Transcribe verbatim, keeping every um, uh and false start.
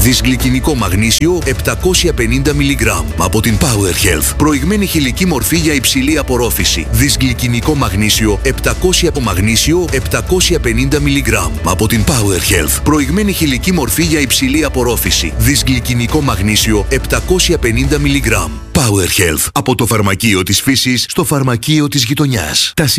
Δυσγλυκινικό μαγνήσιο επτακόσια πενήντα μιλιγκράμμ από την Power Health. Προηγμένη χηλική μορφή για υψηλή απορρόφηση. Δυσγλυκινικό μαγνήσιο επτακόσια από μαγνήσιο επτακόσια πενήντα μιλιγκράμμ από την Power Health. Προηγμένη χηλική μορφή για υψηλή απορρόφηση. Δυσγλυκινικό μαγνήσιο επτακόσια πενήντα μιλιγκράμμ. Power Health. Από το φαρμακείο της φύσης στο φαρμακείο της γειτονιάς. Τα